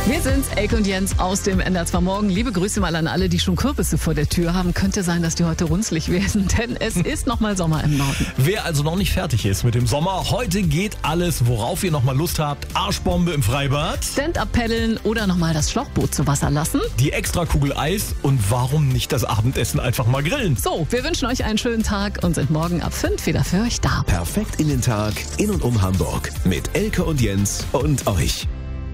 Wir sind's, Elke und Jens aus dem NDR2 Morgen. Liebe Grüße mal an alle, die schon Kürbisse vor der Tür haben. Könnte sein, dass die heute runzlig werden, denn es ist noch mal Sommer im Norden. Wer also noch nicht fertig ist mit dem Sommer, heute geht alles, worauf ihr noch mal Lust habt. Arschbombe im Freibad, Stand-up paddeln oder noch mal das Schlauchboot zu Wasser lassen. die Extrakugel Eis und warum nicht das Abendessen einfach mal grillen. So, wir wünschen euch einen schönen Tag und sind morgen ab 5 wieder für euch da. Perfekt in den Tag, in und um Hamburg. Mit Elke und Jens und euch.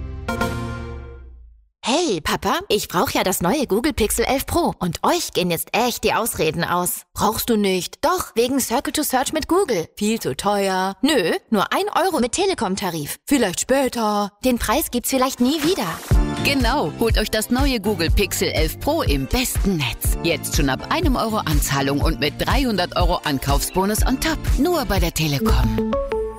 Hey, Papa, ich brauche ja das neue Google Pixel 11 Pro und euch gehen jetzt echt die Ausreden aus. Brauchst du nicht? Doch, wegen Circle to Search mit Google. Viel zu teuer. Nö, nur 1 Euro mit Telekom-Tarif. Vielleicht später. Den Preis gibt's vielleicht nie wieder. Genau, holt euch das neue Google Pixel 11 Pro im besten Netz. Jetzt schon ab 1 Euro Anzahlung und mit 300 Euro Ankaufsbonus on top. Nur bei der Telekom.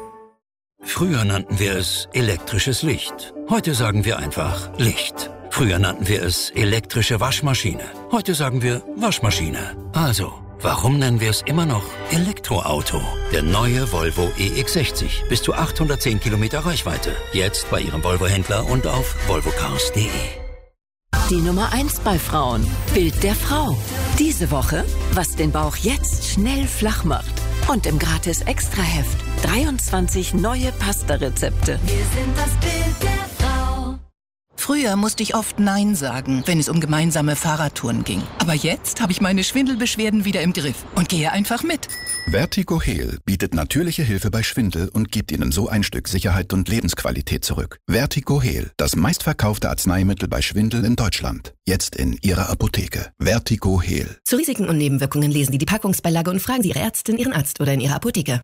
Früher nannten wir es elektrisches Licht. Heute sagen wir einfach Licht. Früher nannten wir es elektrische Waschmaschine. Heute sagen wir Waschmaschine. Also, warum nennen wir es immer noch Elektroauto? Der neue Volvo EX60. Bis zu 810 Kilometer Reichweite. Jetzt bei Ihrem Volvo-Händler und auf volvocars.de. Die Nummer 1 bei Frauen. Bild der Frau. Diese Woche, was den Bauch jetzt schnell flach macht. Und im Gratis-Extra-Heft 23 neue Pasta-Rezepte. Wir sind das Bild der Frau. Früher musste ich oft Nein sagen, wenn es um gemeinsame Fahrradtouren ging. Aber jetzt habe ich meine Schwindelbeschwerden wieder im Griff und gehe einfach mit. Vertigo Heal bietet natürliche Hilfe bei Schwindel und gibt Ihnen so ein Stück Sicherheit und Lebensqualität zurück. Vertigo Heal, das meistverkaufte Arzneimittel bei Schwindel in Deutschland. Jetzt in Ihrer Apotheke. Vertigo Heal. Zu Risiken und Nebenwirkungen lesen Sie die Packungsbeilage und fragen Sie Ihre Ärztin, Ihren Arzt oder in Ihrer Apotheke.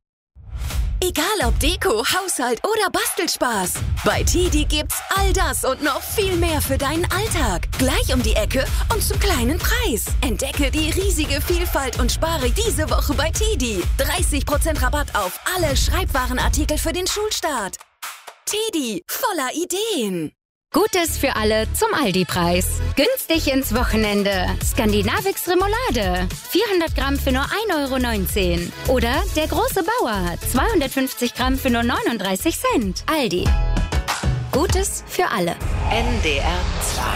Egal ob Deko, Haushalt oder Bastelspaß. Bei TIDI gibt's all das und noch viel mehr für deinen Alltag. Gleich um die Ecke und zum kleinen Preis. Entdecke die riesige Vielfalt und spare diese Woche bei TIDI. 30% Rabatt auf alle Schreibwarenartikel für den Schulstart. TIDI, voller Ideen. Gutes für alle zum Aldi-Preis. Günstig ins Wochenende. Skandinavix Remoulade. 400 Gramm für nur 1,19 €. Oder der große Bauer. 250 Gramm für nur 39 Cent. Aldi. Gutes für alle. NDR 2.